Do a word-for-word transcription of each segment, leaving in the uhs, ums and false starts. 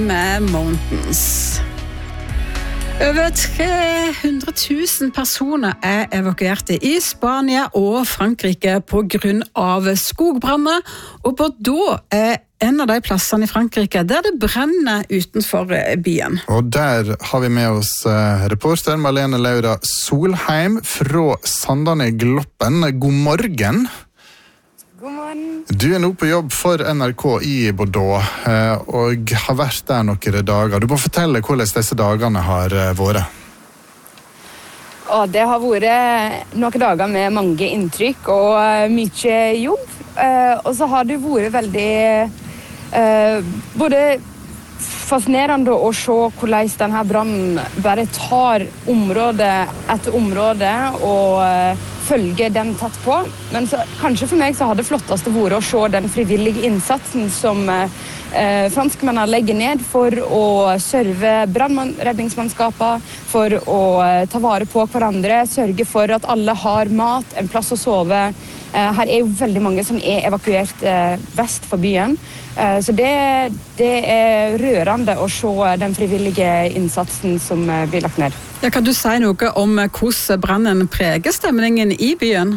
med Mountains. Over tre hundre tusen personer er evakuerte i Spania og Frankrike på grunn av skogbranner, og Bordeaux er en av de plassene i Frankrike der det brenner utenfor byen. Og der har vi med oss reporter Marlene Laura Solheim fra Sandane Gloppen. God morgen. God morgen. Du er nå på jobb for N R K i Bordeaux, og har vært der noen dager. Du må fortelle hvordan disse dagene har vært. Og det har vært noen dager med mange inntrykk og mye jobb. Og så har det vært veldig både fascinerende å se hvordan denne brannen bare tar område etter område og følge den tatt på, men så, kanskje for meg så har det flotteste vært å se den frivillige innsatsen som eh, franskmennene legger ned for å serve brannredningsmannskaper, for å eh, ta vare på hverandre, sørge for at alle har mat, en plass å sove. Eh, her er jo veldig mange som er evakuert eh, vest for byen, eh, så det, det er rørende å se den frivillige innsatsen som eh, blir lagt ned. Ja, kan du si noe om hvordan brannen preger stemningen i byen?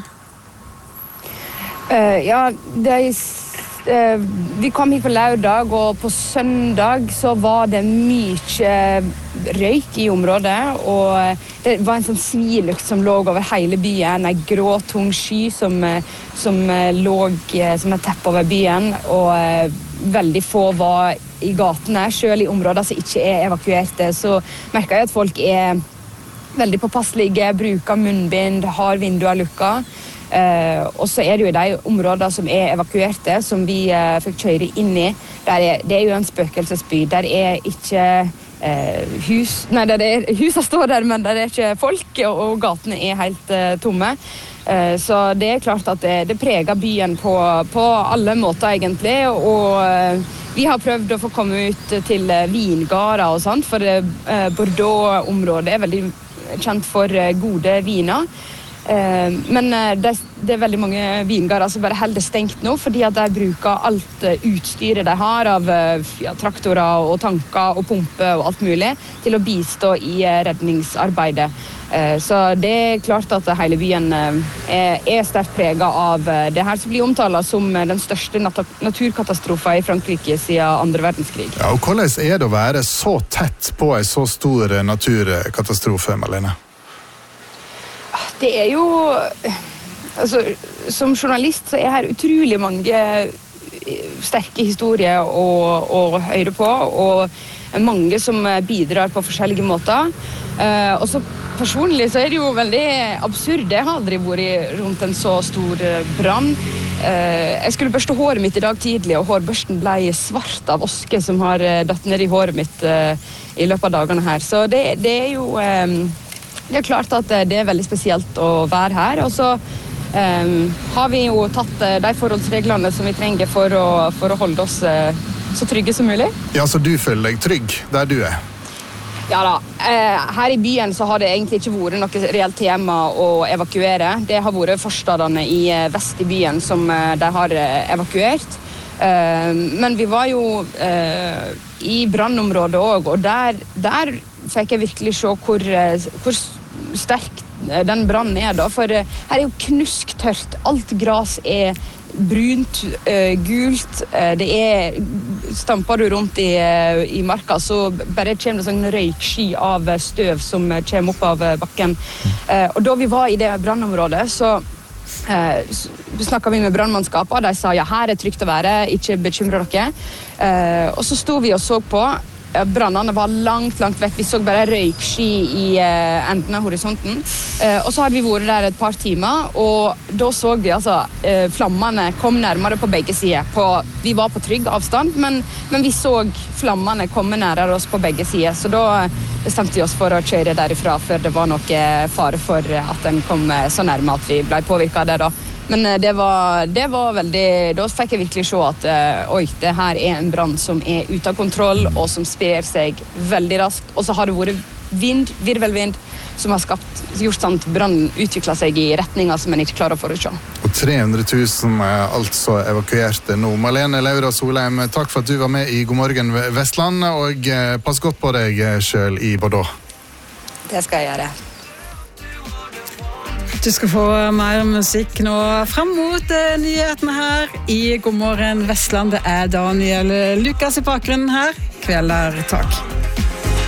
Uh, ja, det, uh, vi kom hit på lørdag, og på søndag så var det mye røyk i området, og det var en sånn svilukt som lå over hele byen, en grå, tung sky som, som lå som et teppe over byen, og uh, veldig få var i gatene, selv i områder som ikke er evakuerte, så merker jeg at folk er veldig påpasselige, bruker munnbind, har vinduer lukket. Eh, og så er det jo de områder som er evakuerte, som vi eh, fikk kjøre inn i. Der er, det er jo en spøkelsesby. Der er ikke eh, hus... Nei, der er, huset står der, men der er ikke folk, og, og gatene er helt eh, tomme. Eh, så det er klart at det, det preger byen på, på alle måter, egentlig. Og eh, vi har prøvd å få komme ut til vingarder og sånt, for eh, Bordeaux-området er veldig kjent for gode viner. Men det er veldig mange vingarder som bare holder stengt nå, fordi at de bruker alt utstyret de har av ja, traktorer og tanker og pumper og alt mulig til å bistå i redningsarbeidet. Så det er klart at hele byen er sterkt preget av det her som blir omtalt som den største naturkatastrofen i Frankrike siden andre verdenskrig. Ja, og hvordan er det å være så tett på en så stor naturkatastrofe, Marlene? Det er jo... Altså, som journalist så er her utrolig mange sterke historier å, å høre på, og mange som bidrar på forskjellige måter. Uh, og så personlig så er det jo veldig absurd. Jeg har aldri vært rundt en så stor brann. Uh, jeg skulle børste håret mitt i dag tidlig, og hårbørsten ble svart av oske som har datt ned i håret mitt uh, i løpet av dagene her. Så det, det er jo um, det er klart at det er veldig spesielt å være her. Og så um, har vi jo tatt uh, de forholdsreglene som vi trenger for å, for å holde oss uh, så trygge som mulig. Ja, så du føler deg trygg der du er? Ja da, her i byen så har det egentlig ikke vært noe reelt tema å evakuere. Det har vært forstadene i vest i byen som de har evakuert. Men vi var jo i brannområdet også, og der, der fikk jeg virkelig se hvor, hvor sterk den brannen er da. For her er jo knusktørt, alt gras er brunt, uh, gult, uh, det er, stamper du rundt i, uh, i marka, så bare kommer det sånn røyksky av støv som kommer opp av bakken. Uh, og da vi var i det brannområdet, så uh, snakket vi med brannmannskapet, og de sa, ja, her er trygt å være, ikke bekymre dere. Uh, og så sto vi og så på, brannene var langt, langt vekk. Vi så bare røyksky i uh, enden av horisonten. Uh, og så hadde vi vært der et par timer, og da så vi altså uh, flammene kom nærmere på begge sider. På, vi var på trygg avstand, men, men vi så flammene komme nærmere oss på begge sider. Så da bestemte vi oss for å kjøre derifra før det var noe fare for at den kom så nærme at vi ble påvirket av det da. Men det var, det var veldig, da fikk jeg virkelig se at uh, oi, det her er en brann som er ute av kontroll og som sprer seg veldig raskt. Og så har det vært vind, virvelvind, som har skapt, gjort sånn at brannen utviklet seg i retninger som man ikke klarer å forutse. Og tre hundre tusen er altså evakuerte nå. Malene Laura Solheim, takk for at du var med i God morgen Vestland, og pass godt på deg selv i Bordeaux. Det skal jeg gjøre. Du skal få mer musikk nå frem mot nyhetene her i God morgen Vestland. Det er Daniel Lukas i bakgrunnen her. Kvelder, takk.